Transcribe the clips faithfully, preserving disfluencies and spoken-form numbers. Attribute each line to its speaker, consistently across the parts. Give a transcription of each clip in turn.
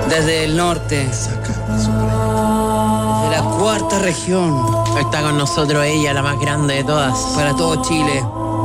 Speaker 1: Desde el norte. Desde la cuarta región.
Speaker 2: Está con nosotros ella, la más grande de todas.
Speaker 1: Para todo Chile.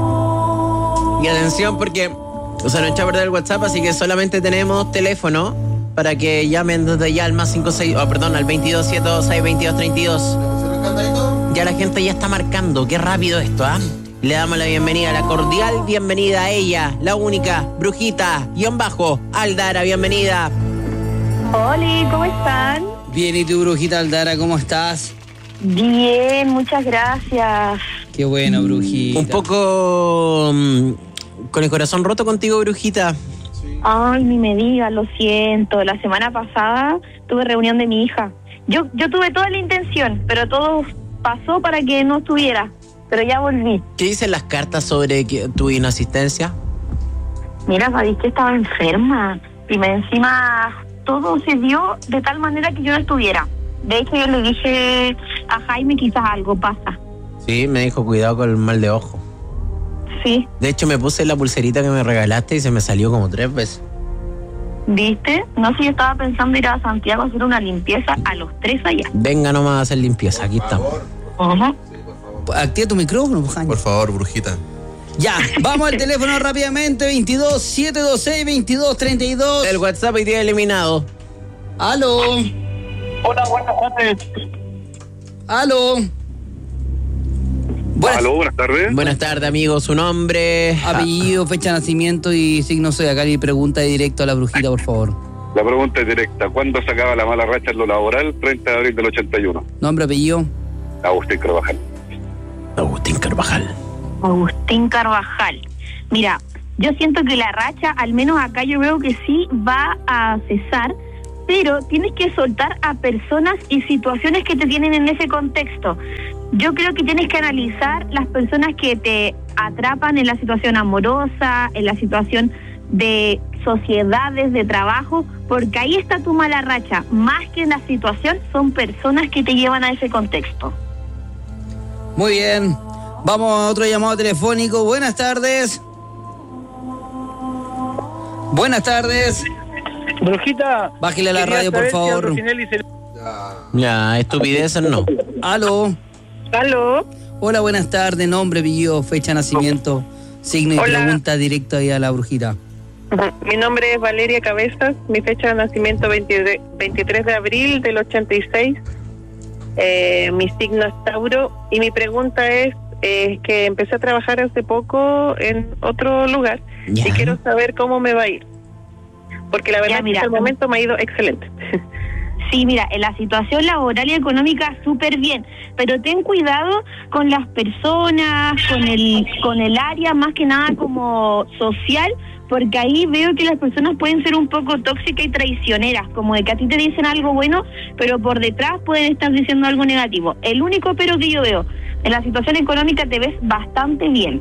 Speaker 2: Y atención porque se nos echa a perder el WhatsApp, así que solamente tenemos teléfono para que llamen desde ya al más cinco seis, oh, perdón, al veintidós setenta y dos veintidós treinta y dos. Ya la gente ya está marcando, qué rápido esto, ¿ah? ¿eh? Le damos la bienvenida, la cordial bienvenida a ella, la única, Brujita, guión bajo, Aldara, bienvenida.
Speaker 3: Hola, ¿cómo están?
Speaker 1: Bien, ¿y tú, Brujita Aldara, cómo estás?
Speaker 3: Bien, muchas gracias.
Speaker 1: Qué bueno, Brujita.
Speaker 2: Un poco um, con el corazón roto contigo, Brujita.
Speaker 3: Ay, ni me digas, lo siento. La semana pasada tuve reunión de mi hija. Yo yo tuve toda la intención, pero todo pasó para que no estuviera. Pero ya volví.
Speaker 2: ¿Qué dicen las cartas sobre que tu inasistencia?
Speaker 3: Mira, sabéis que estaba enferma. Y me encima todo se dio de tal manera que yo no estuviera. De hecho, yo le dije a Jaime, quizás algo pasa.
Speaker 2: Sí, me dijo, cuidado con el mal de ojo.
Speaker 3: Sí.
Speaker 2: De hecho, me puse la pulserita que me regalaste y se me salió como tres veces.
Speaker 3: ¿Viste? No sé, yo estaba pensando ir a Santiago a hacer una limpieza a los tres allá.
Speaker 2: Venga nomás a hacer limpieza, aquí estamos.
Speaker 3: Ajá.
Speaker 1: Activa tu micrófono, Jaime.
Speaker 4: Por favor, Brujita.
Speaker 1: Ya, vamos al teléfono rápidamente, veintidós setecientos veintiséis veintidós treinta y dos.
Speaker 2: El WhatsApp hoy día eliminado.
Speaker 1: Aló.
Speaker 5: Hola, buenas tardes.
Speaker 1: Aló. Buenas.
Speaker 5: Aló, buenas tardes.
Speaker 2: Buenas tardes, amigo. Su nombre.
Speaker 1: Apellido, fecha de nacimiento y signo zodiacal y pregunta directo a la Brujita, por favor.
Speaker 5: La pregunta es directa. ¿Cuándo se acaba la mala racha en lo laboral? treinta de abril del ochenta y uno.
Speaker 1: Nombre, apellido.
Speaker 5: Agustín Carvajal.
Speaker 2: Agustín Carvajal.
Speaker 3: Agustín Carvajal. Mira, yo siento que la racha, al menos acá yo veo que sí va a cesar, pero tienes que soltar a personas y situaciones que te tienen en ese contexto. Yo creo que tienes que analizar las personas que te atrapan en la situación amorosa, en la situación de sociedades, de trabajo, porque ahí está tu mala racha. Más que en la situación, son personas que te llevan a ese contexto.
Speaker 1: Muy bien. Vamos a otro llamado telefónico. Buenas tardes. Buenas tardes.
Speaker 6: Brujita.
Speaker 1: Bájale a la radio, por favor.
Speaker 2: Ya, estupideces no.
Speaker 1: Aló.
Speaker 3: Aló.
Speaker 1: Hola, buenas tardes. Nombre, apellido, fecha de nacimiento, signo y
Speaker 6: Hola.
Speaker 1: pregunta directa ahí a la Brujita.
Speaker 6: Mi nombre es Valeria Cabezas, mi fecha de nacimiento veintitrés de abril del ochenta y seis, eh, mi signo es Tauro y mi pregunta es eh, que empecé a trabajar hace poco en otro lugar
Speaker 2: Ya.
Speaker 6: y quiero saber cómo me va a ir, porque la verdad
Speaker 3: Ya, mira.
Speaker 6: es que hasta el momento me ha ido excelente.
Speaker 3: Sí, mira, en la situación laboral y económica súper bien, pero ten cuidado con las personas, con el con el área más que nada como social, porque ahí veo que las personas pueden ser un poco tóxicas y traicioneras, como de que a ti te dicen algo bueno, pero por detrás pueden estar diciendo algo negativo. El único pero que yo veo, en la situación económica te ves bastante bien.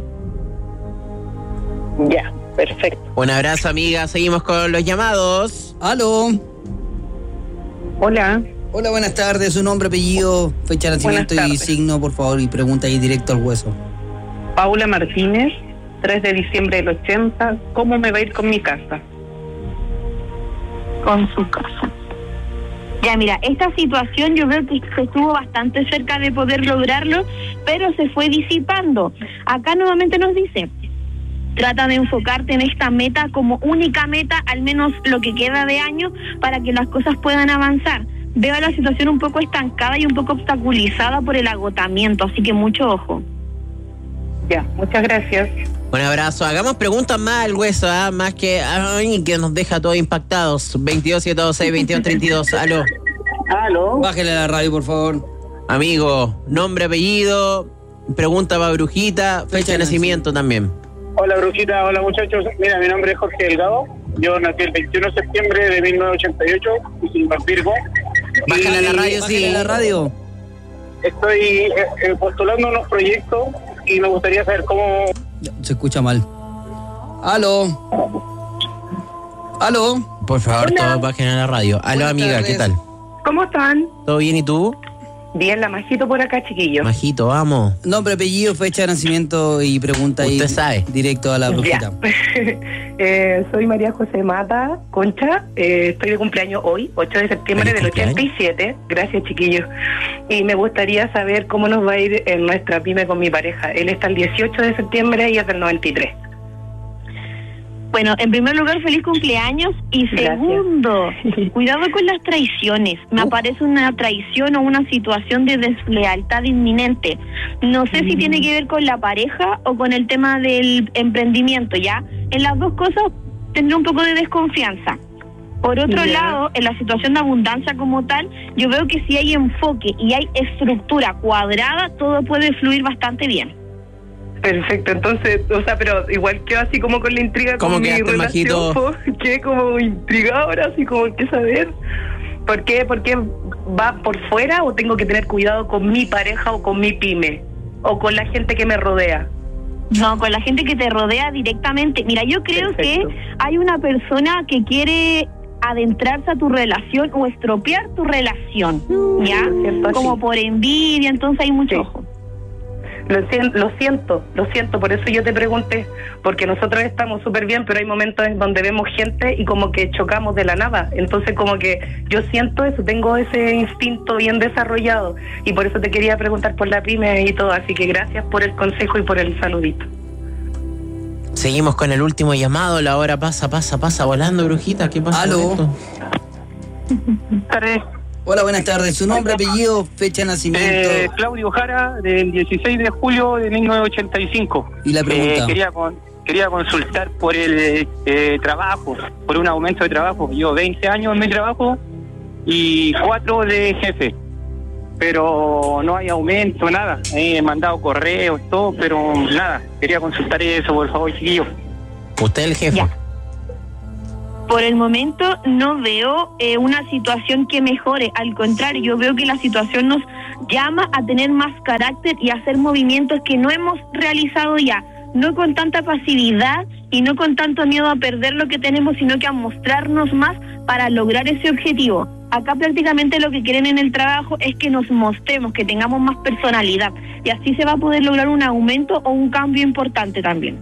Speaker 6: Ya, perfecto.
Speaker 2: Un abrazo, amiga. Seguimos con los llamados.
Speaker 1: Aló.
Speaker 6: Hola.
Speaker 1: Hola, buenas tardes. Su nombre, apellido, fecha de nacimiento y
Speaker 6: Buenas tardes.
Speaker 1: signo, por favor, y pregunta ahí directo al hueso.
Speaker 6: Paula Martínez, tres de diciembre del ochenta, ¿cómo me va a ir con mi casa?
Speaker 3: Con su casa. Ya, mira, esta situación yo creo que se estuvo bastante cerca de poder lograrlo, pero se fue disipando. Acá nuevamente nos dice, trata de enfocarte en esta meta como única meta, al menos lo que queda de año, para que las cosas puedan avanzar. Veo la situación un poco estancada y un poco obstaculizada por el agotamiento, así que mucho ojo.
Speaker 6: Ya, muchas gracias.
Speaker 2: Un abrazo. Hagamos preguntas más al hueso, ¿ah? Más que ay, que nos deja todos impactados. veintidós setecientos veintiséis veintidós treinta y dos. Aló.
Speaker 6: Aló.
Speaker 1: Bájale a la radio, por favor.
Speaker 2: Amigo, nombre, apellido, pregunta para Brujita, fecha de nacimiento también.
Speaker 5: Hola, Brujita. Hola, muchachos. Mira, mi nombre es Jorge Delgado. Yo nací el veintiuno de septiembre de mil novecientos ochenta y ocho y soy un Virgo.
Speaker 2: Bájale a la radio,
Speaker 1: Bájale
Speaker 2: sí.
Speaker 1: a la radio.
Speaker 5: Estoy eh, eh, postulando unos proyectos y me gustaría saber cómo...
Speaker 1: Se escucha mal. Aló. Aló.
Speaker 2: Por favor,
Speaker 6: Hola.
Speaker 2: todos bajen a la radio. Aló,
Speaker 1: Buenas
Speaker 2: amiga,
Speaker 1: tardes.
Speaker 2: ¿qué tal?
Speaker 6: ¿Cómo están?
Speaker 2: ¿Todo bien y tú?
Speaker 4: Bien, la Majito por acá, chiquillos.
Speaker 2: Majito, vamos.
Speaker 1: Nombre, apellido, fecha de nacimiento y pregunta ahí.
Speaker 2: Usted sabe.
Speaker 1: Directo a la brujita.
Speaker 4: eh, soy María José Mata Concha. Eh, estoy de cumpleaños hoy, ocho de septiembre
Speaker 2: ¿Feliz
Speaker 4: del
Speaker 2: cumpleaños?
Speaker 4: ochenta y siete. Gracias, chiquillos. Y me gustaría saber cómo nos va a ir en nuestra pyme con mi pareja. Él está el dieciocho de septiembre y es del noventa y tres.
Speaker 3: Bueno, en primer lugar, feliz cumpleaños. Y segundo, cuidado con las traiciones. Me
Speaker 4: Uh.
Speaker 3: aparece una traición o una situación de deslealtad inminente. No sé si tiene que ver con la pareja o con el tema del emprendimiento, ¿ya? En las dos cosas tendré un poco de desconfianza. Por otro
Speaker 4: Ya.
Speaker 3: lado, en la situación de abundancia como tal, yo veo que si hay enfoque y hay estructura cuadrada, todo puede fluir bastante bien.
Speaker 4: Perfecto, entonces, o sea, pero igual quedo así como con la intriga
Speaker 2: ¿Cómo
Speaker 4: con mi
Speaker 2: quedaste,
Speaker 4: relación,
Speaker 2: Majito?
Speaker 4: po. Quedé como intrigada ahora, así como que saber por qué, por qué va por fuera o tengo que tener cuidado con mi pareja o con mi pyme o con la gente que me rodea.
Speaker 3: No, con la gente que te rodea directamente. Mira, yo creo
Speaker 4: Perfecto.
Speaker 3: que hay una persona que quiere adentrarse a tu relación o estropear tu relación, ¿ya?
Speaker 4: lo siento así.
Speaker 3: Como por envidia, entonces hay mucho
Speaker 4: Sí.
Speaker 3: ojo.
Speaker 4: Lo siento, lo siento, lo siento, por eso yo te pregunté, porque nosotros estamos súper bien, pero hay momentos en donde vemos gente y como que chocamos de la nada, entonces como que yo siento eso, tengo ese instinto bien desarrollado y por eso te quería preguntar por la pyme y todo, así que gracias por el consejo y por el saludito.
Speaker 2: Seguimos con el último llamado. La hora pasa, pasa, pasa volando, brujita. ¿Qué pasa?
Speaker 1: Aló.
Speaker 2: con esto?
Speaker 5: tardes.
Speaker 1: Hola, buenas tardes. Su nombre, apellido, fecha de nacimiento.
Speaker 5: Eh, Claudio Jara, del dieciséis de julio de mil novecientos ochenta y cinco.
Speaker 1: Y la pregunta.
Speaker 5: Eh, quería, con, quería consultar por el eh, trabajo, por un aumento de trabajo. Yo veinte años en mi trabajo y cuatro de jefe. Pero no hay aumento, nada. He mandado correos, todo, pero nada. Quería consultar eso, por favor, chiquillos.
Speaker 2: Usted el jefe.
Speaker 3: Ya. Por el momento no veo eh, una situación que mejore, al contrario, yo veo que la situación nos llama a tener más carácter y a hacer movimientos que no hemos realizado ya, no con tanta pasividad y no con tanto miedo a perder lo que tenemos, sino que a mostrarnos más para lograr ese objetivo. Acá prácticamente lo que quieren en el trabajo es que nos mostremos, que tengamos más personalidad y así se va a poder lograr un aumento o un cambio importante también.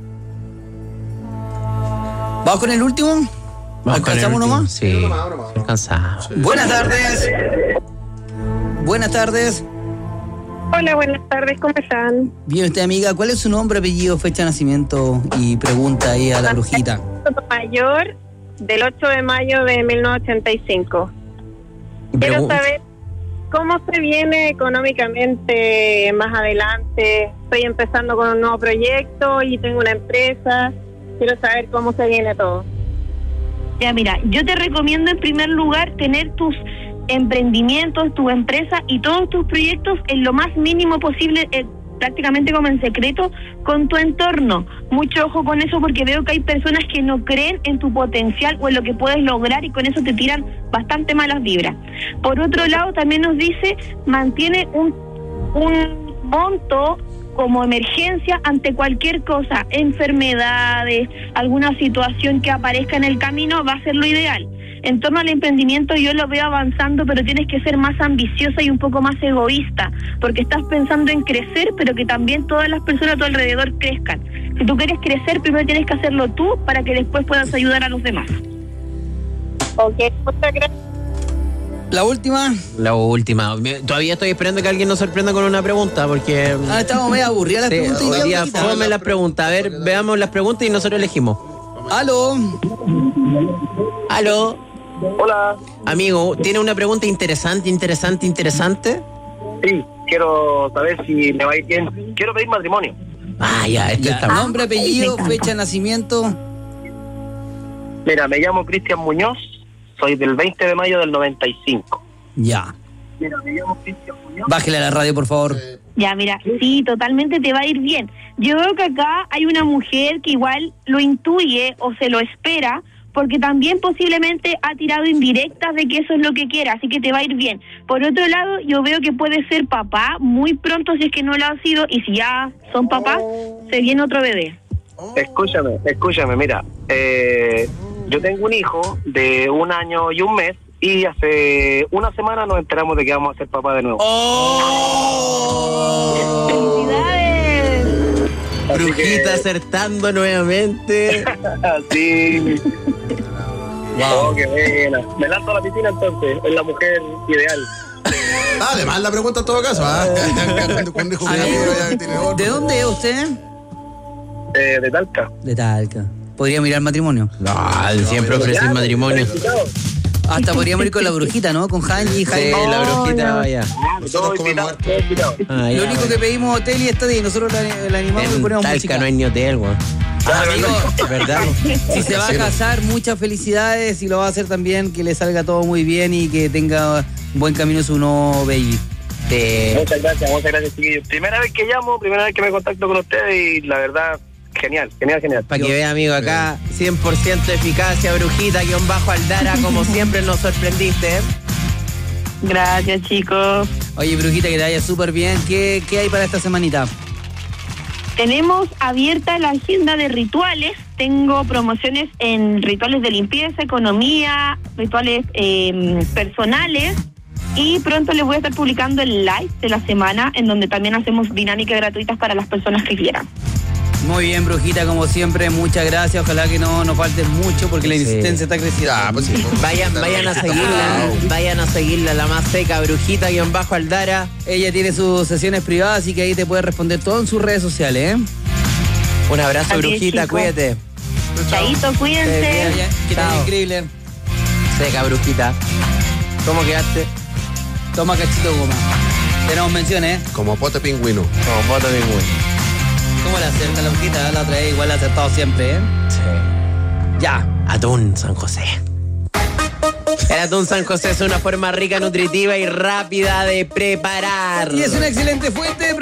Speaker 1: ¿Vamos con el último?
Speaker 2: Vamos con el
Speaker 1: ¿Alcanzamos uno
Speaker 2: último.
Speaker 1: más?
Speaker 2: Sí, alcanzamos.
Speaker 1: Buenas tardes. Buenas tardes.
Speaker 6: Hola, buenas tardes, ¿cómo están?
Speaker 1: Bien, usted, amiga, ¿cuál es su nombre, apellido, fecha de nacimiento y pregunta ahí a la brujita?
Speaker 6: Mayor, del ocho de mayo de mil novecientos ochenta y cinco. Quiero
Speaker 2: Pregun-
Speaker 6: saber cómo se viene económicamente más adelante. Estoy empezando con un nuevo proyecto y tengo una empresa. Quiero saber cómo se viene todo.
Speaker 3: Ya, mira, yo te recomiendo en primer lugar tener tus emprendimientos, tu empresa y todos tus proyectos en lo más mínimo posible, eh, prácticamente como en secreto, con tu entorno. Mucho ojo con eso porque veo que hay personas que no creen en tu potencial o en lo que puedes lograr y con eso te tiran bastante malas vibras. Por otro lado, también nos dice, mantiene un, un monto como emergencia ante cualquier cosa, enfermedades, alguna situación que aparezca en el camino, va a ser lo ideal. En torno al emprendimiento yo lo veo avanzando, pero tienes que ser más ambiciosa y un poco más egoísta, porque estás pensando en crecer, pero que también todas las personas a tu alrededor crezcan. Si tú quieres crecer, primero tienes que hacerlo tú para que después puedas ayudar a los demás.
Speaker 6: Ok, muchas gracias.
Speaker 1: La última.
Speaker 2: La última. Me- Todavía estoy esperando que alguien nos sorprenda con una pregunta porque...
Speaker 1: Ah, estamos medio aburridas las
Speaker 2: Sí,
Speaker 1: preguntas. y
Speaker 2: hoy
Speaker 1: ya,
Speaker 2: día
Speaker 1: brujita.
Speaker 2: fome las preguntas. A ver, veamos las preguntas y nosotros elegimos.
Speaker 1: Aló.
Speaker 2: Aló.
Speaker 5: Hola.
Speaker 2: Amigo, ¿tiene una pregunta interesante, interesante, interesante?
Speaker 5: Sí, quiero saber si me va a ir bien. Quiero pedir matrimonio.
Speaker 2: Ah, ya, este
Speaker 1: Ya,
Speaker 2: está...
Speaker 1: nombre, apellido,
Speaker 3: me encanta.
Speaker 1: fecha de nacimiento.
Speaker 5: Mira, me llamo Cristian Muñoz, soy del veinte de mayo del noventa y cinco.
Speaker 1: Ya.
Speaker 5: Mira, me llamo Cristian Muñoz.
Speaker 1: Bájele a la radio, por favor.
Speaker 3: Ya, mira, sí, totalmente te va a ir bien. Yo veo que acá hay una mujer que igual lo intuye o se lo espera, porque también posiblemente ha tirado indirectas de que eso es lo que quiera, así que te va a ir bien. Por otro lado, yo veo que puede ser papá muy pronto si es que no lo ha sido, y si ya son papás, se viene otro bebé.
Speaker 5: Escúchame, escúchame, mira, eh, yo tengo un hijo de un año y un mes
Speaker 7: y hace una semana nos enteramos de que vamos a ser papá de nuevo.
Speaker 2: ¡Oh!
Speaker 3: ¡Felicidades!
Speaker 2: Brujita
Speaker 7: que...
Speaker 2: acertando nuevamente.
Speaker 7: Sí.
Speaker 1: Wow.
Speaker 7: Oh, qué buena. Me lanzo a la piscina entonces, es la mujer ideal.
Speaker 8: Ah, además la pregunta en todo caso, ¿ah? Cuando- cuando dijo que
Speaker 1: Amigo,
Speaker 8: ya tiene otro.
Speaker 1: ¿de dónde es usted?
Speaker 7: Eh, de Talca.
Speaker 1: De Talca. ¿Podría mirar matrimonio?
Speaker 2: No, siempre ofrecí matrimonio.
Speaker 1: Hasta podríamos ir con la brujita, ¿no? Con Hanji,
Speaker 2: Sí,
Speaker 1: Jaime.
Speaker 2: la brujita vaya.
Speaker 8: Nosotros comemos harto.
Speaker 2: Ah,
Speaker 1: Lo
Speaker 2: ya,
Speaker 1: único que pedimos hotel y estadía y nosotros la, la animamos y
Speaker 2: en
Speaker 1: ponemos
Speaker 2: Talca
Speaker 1: música.
Speaker 2: no hay ni hotel, weón.
Speaker 1: Amigo,
Speaker 2: ¿Verdad?
Speaker 1: si se va a casar, muchas felicidades y lo va a hacer también, que le salga todo muy bien y que tenga un buen camino su nuevo baby.
Speaker 2: Te-
Speaker 7: Muchas gracias, muchas gracias, chiquillos. Primera vez que llamo, primera vez que me contacto con ustedes y la verdad, genial, genial, genial.
Speaker 2: Para que vea, amigo, acá cien por ciento eficacia, brujita, guión bajo Aldara, como siempre nos sorprendiste. ¿eh?
Speaker 3: Gracias, chicos.
Speaker 1: Oye, brujita, que te vaya súper bien. ¿Qué, ¿Qué hay para esta semanita?
Speaker 3: Tenemos abierta la agenda de rituales. Tengo promociones en rituales de limpieza, economía, rituales eh, personales. Y pronto les voy a estar publicando el live de la semana, en donde también hacemos dinámicas gratuitas para las personas que quieran.
Speaker 1: Muy bien, brujita, como siempre, muchas gracias. Ojalá que no nos falten mucho porque la
Speaker 2: Sí.
Speaker 1: insistencia está creciendo.
Speaker 8: Ya, pues sí. pues,
Speaker 2: Vayan, vayan a seguirla, vayan a seguirla, la más seca, brujita, guión bajo Aldara.
Speaker 1: Ella tiene sus sesiones privadas, así que ahí te puede responder todo en sus redes sociales, ¿eh?
Speaker 2: Un abrazo,
Speaker 3: Así es,
Speaker 2: brujita,
Speaker 3: chicos.
Speaker 2: cuídate.
Speaker 3: Chaito,
Speaker 2: Que
Speaker 3: cuídense.
Speaker 2: bien.
Speaker 1: Que te vaya
Speaker 2: Chao.
Speaker 1: increíble.
Speaker 2: Seca, brujita. ¿Cómo quedaste?
Speaker 1: Toma cachito de goma. Tenemos menciones, ¿eh?
Speaker 8: Como pote pingüino.
Speaker 2: Como foto de muy.
Speaker 1: ¿Cómo la acerta la brujita? La otra vez igual la ha acertado siempre, ¿eh?
Speaker 2: Sí.
Speaker 1: Ya.
Speaker 2: Atún San José. El atún San José es una forma rica, nutritiva y rápida de preparar.
Speaker 1: Y es una excelente fuente de